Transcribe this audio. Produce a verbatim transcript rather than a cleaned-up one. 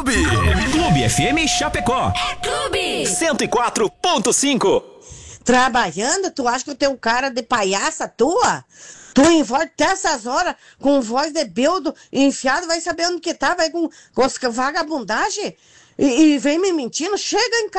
Clube. Clube F M Chapecó. É Clube. cento e quatro ponto cinco. Trabalhando? Tu acha que eu tenho cara de palhaça tua? Tu em voz até essas horas, com voz de beldo enfiado, vai saber onde que tá, vai com, com as vagabundagem e, e vem me mentindo. Chega em casa.